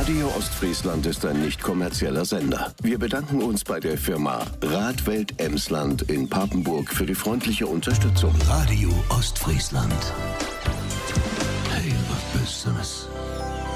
Radio Ostfriesland ist ein nicht kommerzieller Sender. Wir bedanken uns bei der Firma Radwelt Emsland in Papenburg für die freundliche Unterstützung. Radio Ostfriesland. Hey, was Besseres.